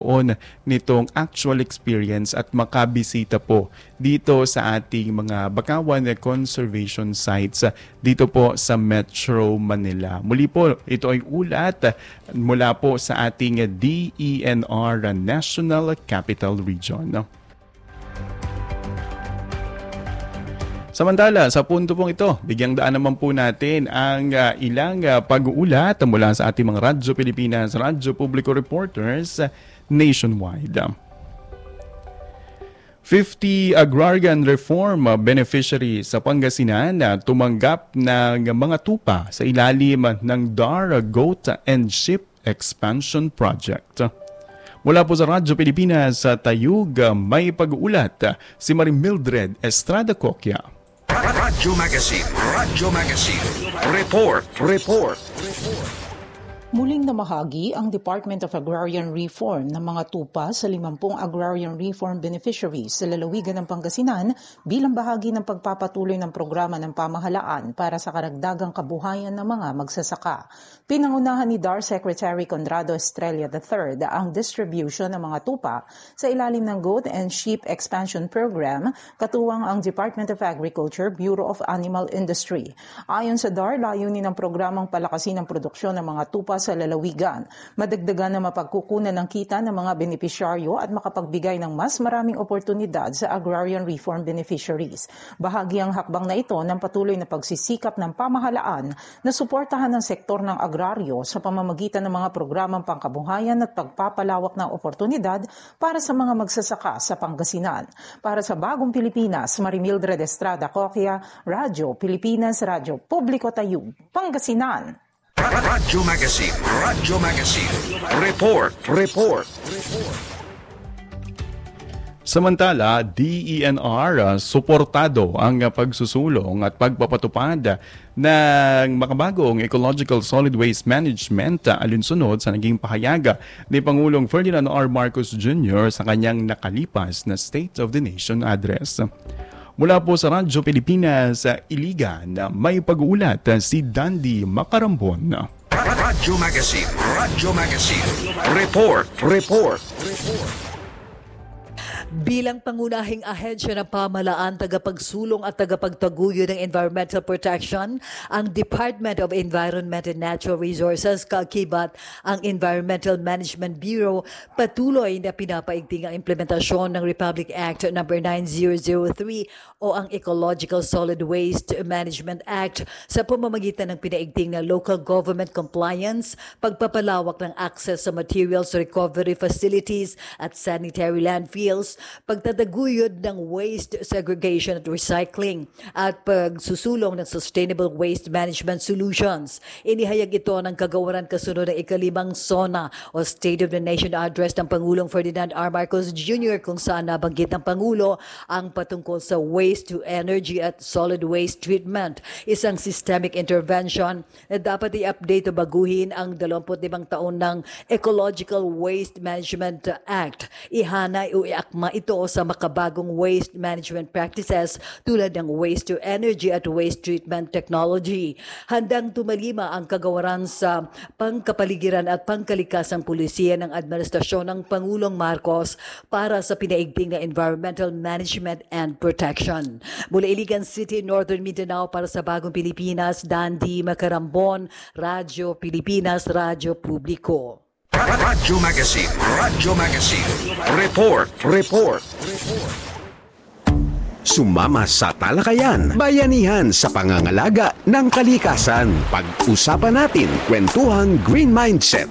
magkaroon nitong actual experience at makabisita po dito sa ating mga Bakawan Conservation Sites dito po sa Metro Manila. Muli po, ito ay ulat mula po sa ating DENR National Capital Region. Samantala, sa punto pong ito, bigyang daan naman po natin ang ilang pag-uulat mula sa ating mga Radyo Pilipinas, Radyo Publiko reporters nationwide. 50 agrarian reform beneficiaries sa Pangasinan tumanggap ng mga tupa sa ilalim ng DAR Goat and Sheep Expansion Project. Mula po sa Radyo Pilipinas sa Tayug, may pag-uulat si Mildred Estrada Coquia. Radyo Magazine. Report. Muling namahagi ang Department of Agrarian Reform ng mga tupa sa 50 agrarian reform beneficiaries sa lalawigan ng Pangasinan bilang bahagi ng pagpapatuloy ng programa ng pamahalaan para sa karagdagang kabuhayan ng mga magsasaka. Pinangunahan ni DAR Secretary Conrado Estrella III ang distribution ng mga tupa sa ilalim ng Goat and Sheep Expansion Program, katuwang ang Department of Agriculture, Bureau of Animal Industry. Ayon sa DAR, layunin ng programang palakasin ang produksyon ng mga tupa sa lalawigan, madagdagan na mapagkukunan ng kita ng mga benepisyaryo at makapagbigay ng mas maraming oportunidad sa agrarian reform beneficiaries. Bahagi ang hakbang na ito ng patuloy na pagsisikap ng pamahalaan na suportahan ng sektor ng agraryo sa pamamagitan ng mga programang pangkabuhayan at pagpapalawak ng oportunidad para sa mga magsasaka sa Pangasinan. Para sa Bagong Pilipinas, Mildred Estrada Coquia, Radyo Pilipinas, Radyo Publiko Tayug, Pangasinan. Radyo Magazine. Report. Samantala, DENR suportado ang pagsusulong at pagpapatupad ng makabagong Ecological Solid Waste Management alinsunod sa naging pahayag ni Pangulong Ferdinand R. Marcos Jr. sa kanyang nakalipas na State of the Nation address. Mula po sa Radyo Pilipinas sa Iligan, may pag-uulat si Dandy Macarambon. Radyo Magazine. Report. Bilang pangunahing ahensya ng pamahalaan, tagapagsulong at tagapagtaguyod ng environmental protection, ang Department of Environment and Natural Resources, kaakibat ang Environmental Management Bureau, patuloy na pinapaigting ang implementasyon ng Republic Act No. 9003 o ang Ecological Solid Waste Management Act sa pamamagitan ng pinaigting na local government compliance, pagpapalawak ng access sa materials recovery facilities at sanitary landfills, pagtataguyod ng waste segregation at recycling, at pagsusulong ng sustainable waste management solutions. Inihayag ito ng kagawaran kasunod ng ika-5 SONA o State of the Nation address ng Pangulong Ferdinand R. Marcos Jr. kung saan nabanggit ng Pangulo ang patungkol sa waste to energy at solid waste treatment, isang systemic intervention na dapat i-update o baguhin ang 25 taon ng Ecological Waste Management Act. Ihanay o iakma ito sa makabagong waste management practices tulad ng waste to energy at waste treatment technology. Handang tumalima ang kagawaran sa pangkapaligiran at pangkalikasang pulisiya ng administrasyon ng Pangulong Marcos para sa pinaigting na environmental management and protection. Mula Iligan City, Northern Mindanao, para sa Bagong Pilipinas, Dandy Macarambon, Radyo Pilipinas, Radyo Publiko. Radyo Magazine. Report. Sumama sa talakayan, bayanihan sa pangangalaga ng kalikasan. Pag-usapan natin, kwentuhang Green Mindset.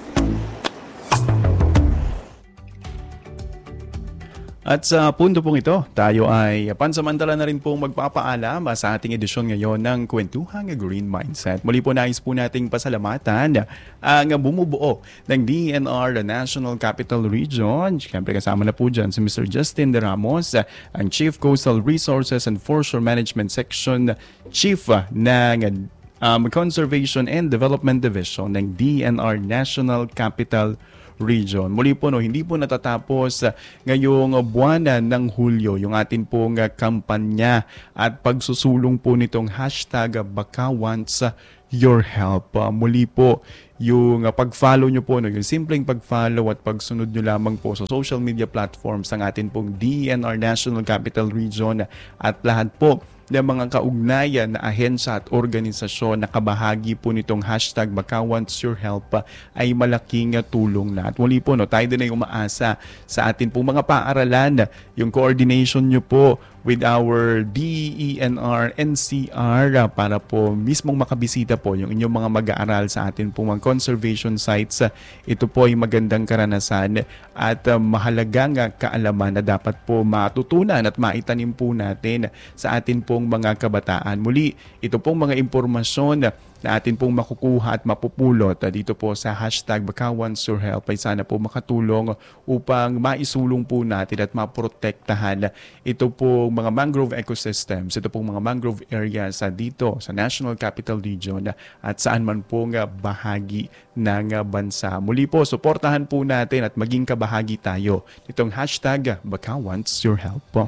At sa punto pong ito, tayo ay pansamantala na rin pong magpapaalam sa ating edisyon ngayon ng Kwentuhang Green Mindset. Muli po nais po nating pasalamatan ang bumubuo ng DENR National Capital Region. Siyempre kasama na po dyan si Mr. Justin De Ramos, ang Chief Coastal Resources and Foreshore Management Section Chief ng Conservation and Development Division ng DENR National Capital Region. Muli po, hindi po natatapos ngayong buwan ng Hulyo yung atin pong kampanya at pagsusulong po nitong hashtag Bakawans your help. Muli po, yung pag-follow nyo po, yung simpleng pag-follow at pagsunod nyo lamang po sa social media platforms ng atin pong DENR National Capital Region at lahat po ng mga kaugnayan na ahensya at organisasyon na kabahagi po nitong hashtag Macau Wants Your Help ay malaking tulong na. At muli po, tayo din ay umaasa sa atin pong mga paaralan, yung coordination nyo po with our DENR NCR para po mismong makabisita po yung inyong mga mag-aaral sa atin pong mga conservation sites. Ito po ay magandang karanasan at mahalagang kaalaman na dapat po matutunan at maitanim po natin sa atin pong mga kabataan. Muli, ito pong mga impormasyon na atin pong makukuha at mapupulot dito po sa hashtag Macau Wants Your Help ay sana po makatulong upang maisulong po natin at maprotektahan ito po mga mangrove ecosystems, ito pong mga mangrove areas dito sa National Capital Region at saan man pong bahagi ng bansa. Muli po, suportahan po natin at maging kabahagi tayo nitong hashtag Macau Wants Your Help po.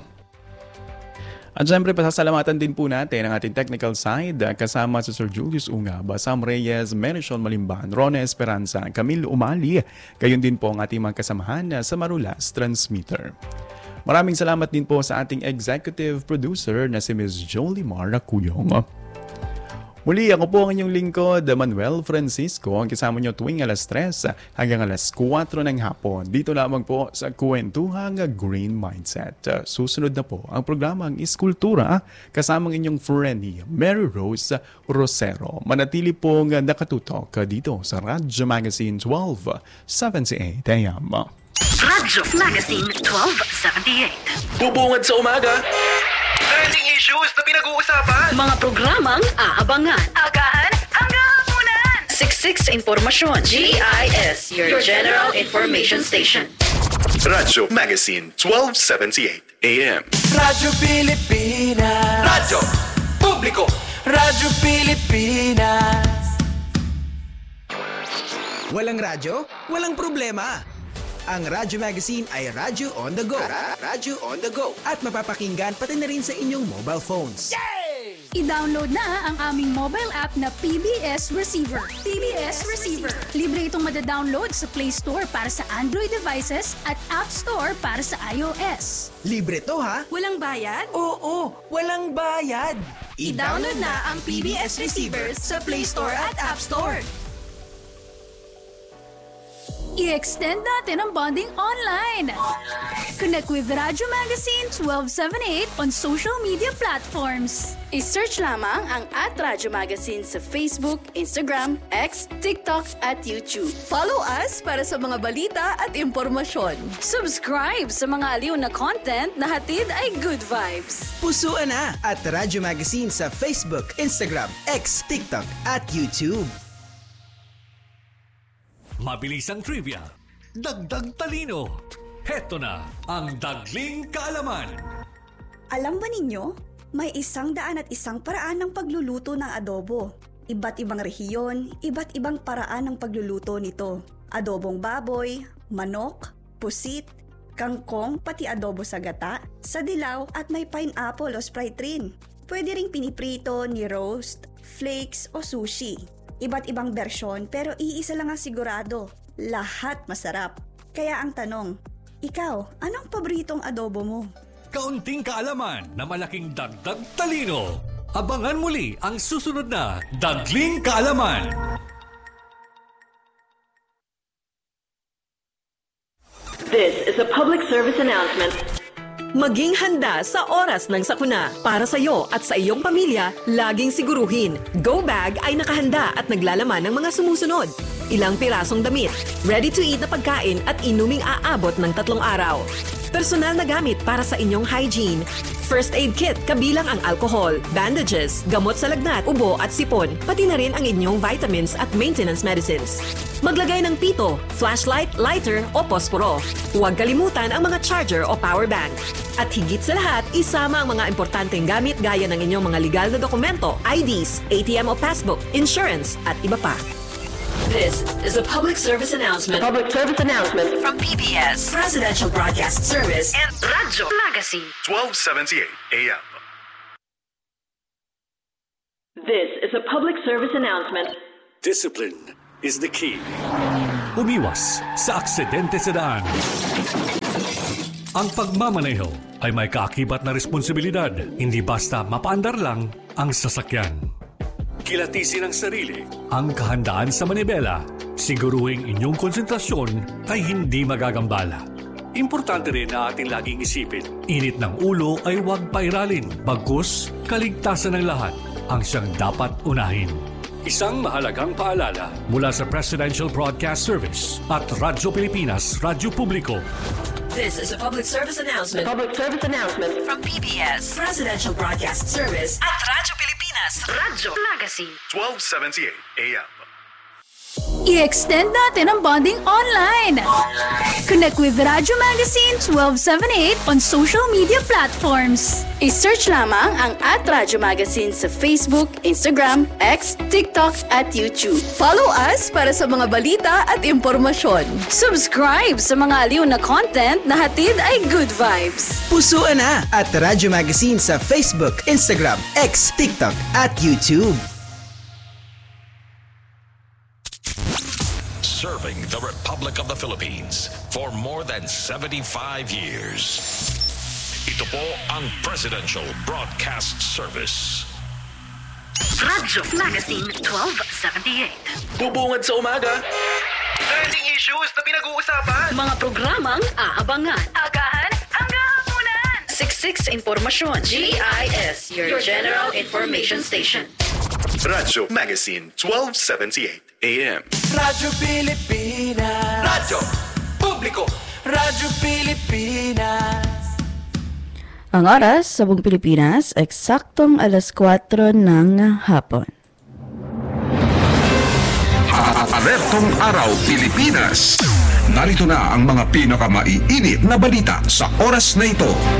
At syempre, pasasalamatan din po natin ang ating technical side kasama si Sir Julius Unga, Basam Reyes, Merishon Malimban, Rona Esperanza, Camille Umali, gayon din po ang ating mga kasamahan sa Marulas Transmitter. Maraming salamat din po sa ating executive producer na si Ms. Jolie Mara Cuyong. Muli, ako po ang inyong lingkod, Manuel Francisco, ang kasama nyo tuwing alas 3 hanggang alas 4 ng hapon. Dito lamang po sa Kwentuhang Green Mindset. Susunod na po ang programang Iskultura kasamang inyong friendly Mary Rose Rosero. Manatili pong nakatutok dito sa Radyo Magazine 1278 AM. Radyo Magazine 1278. Bubungad sa umaga. Trending issues na pinag-uusapan. Mga programang aabangan. Agahan hanggang hapunan. Siksik sa impormasyon. GIS, your General Information Station. Radyo Magazine 1278 AM. Radyo Pilipinas. Radyo Publiko. Radyo Pilipinas. Walang radyo? Walang problema. Ang Radyo Magazine ay Radyo on the go. Radyo on the go. At mapapakinggan pati na rin sa inyong mobile phones. I-download na ang aming mobile app na PBS Receiver. PBS Receiver. Libre itong madadownload sa Play Store para sa Android devices at App Store para sa iOS. Libre to ha? Walang bayad? Oo, walang bayad. I-download na ang PBS Receiver sa Play Store at App Store. I-extend natin ang bonding online. Connect with Radyo Magazine 1278 on social media platforms. I-search lamang ang @Radyo Magazine sa Facebook, Instagram, X, TikTok at YouTube. Follow us para sa mga balita at impormasyon. Subscribe sa mga aliw na content na hatid ay good vibes. Pusuan na at Radyo Magazine sa Facebook, Instagram, X, TikTok at YouTube. Mabilis ang trivia, dagdag talino. Heto na ang Dagling Kaalaman. Alam ba ninyo, may 101 paraan ng pagluluto ng adobo. Iba't ibang rehiyon, iba't ibang paraan ng pagluluto nito. Adobong baboy, manok, pusit, kangkong, pati adobo sa gata, sa dilaw at may pineapple o Sprite rin. Pwede ring piniprito, ni-roast, flakes o sushi. Iba't ibang bersyon pero iisa lang ang sigurado. Lahat masarap. Kaya ang tanong, ikaw, anong paboritong adobo mo? Kaunting kaalaman na malaking dagdag talino. Abangan muli ang susunod na Dagling Kaalaman. This is a public service announcement. Maging handa sa oras ng sakuna. Para sa iyo at sa iyong pamilya, laging siguruhin, Go Bag ay nakahanda at naglalaman ng mga sumusunod. Ilang pirasong damit, ready-to-eat na pagkain at inuming aabot ng 3 araw. Personal na gamit para sa inyong hygiene. First aid kit kabilang ang alcohol, bandages, gamot sa lagnat, ubo at sipon, pati na rin ang inyong vitamins at maintenance medicines. Maglagay ng pito, flashlight, lighter o posporo. Huwag kalimutan ang mga charger o power bank. At higit sa lahat, isama ang mga importanteng gamit gaya ng inyong mga legal na dokumento, IDs, ATM o passbook, insurance at iba pa. This is a public service announcement. Public service announcement from PBS, Presidential Broadcast Service, and Radyo Magazine 1278 AM. This is a public service announcement. Discipline is the key. Umiwas sa aksidente sa daan. Ang pagmamaneho ay may kaakibat na responsibilidad. Hindi basta mapaandar lang ang sasakyan. Kilatisin ang sarili, ang kahandaan sa manibela. Siguruhing inyong konsentrasyon ay hindi magagambala. Importante rin na ating laging isipin, init ng ulo ay huwag pairalin. Bagkus, kaligtasan ng lahat ang siyang dapat unahin. Isang mahalagang paalala mula sa Presidential Broadcast Service at Radyo Pilipinas, Radyo Publiko. This is a public service announcement. Public service announcement From PBS, Presidential Broadcast Service at Radyo Pilipinas, Radyo Magazine. 1278 AM. I-extend natin ang bonding online. Connect with Radyo Magazine 1278 on social media platforms. I-search lamang ang @Radyo Magazine sa Facebook, Instagram, X, TikTok at YouTube. Follow us para sa mga balita at impormasyon. Subscribe sa mga aliw na content na hatid ay good vibes. Pusuan na at Radyo Magazine sa Facebook, Instagram, X, TikTok at YouTube. Serving the Republic of the Philippines for more than 75 years. Ito po ang Presidential Broadcast Service. Radyo Magazine 1278. Bubungad sa umaga. Trending issues na pinag-uusapan. Mga programang aabangan. Agahan hanggang hapunan. Siksik sa impormasyon. GIS, your General Information Station. Radyo Magazine 1278 AM. Radyo Pilipinas. Radyo Publiko. Radyo Pilipinas. Ang oras sa buong Pilipinas, eksaktong 4:00 ng hapon. Alertong Araw Pilipinas. Narito na ang mga pinakamaiinit na balita sa oras na ito.